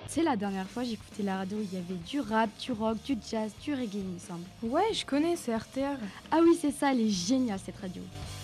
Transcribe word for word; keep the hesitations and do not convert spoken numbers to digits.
Tu sais, la dernière fois, j'écoutais la radio, il y avait du rap, du rock, du jazz, du reggae, il me semble. Ouais, je connais, c'est R T R. Ah oui, c'est ça, elle est géniale cette radio.